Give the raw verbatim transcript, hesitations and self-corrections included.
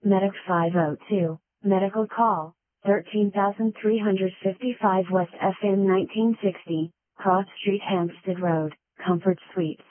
Medic five oh two, Medical Call, thirteen thousand three hundred fifty-five West F N nineteen sixty, Cross Street Hampstead Road, Comfort Suites.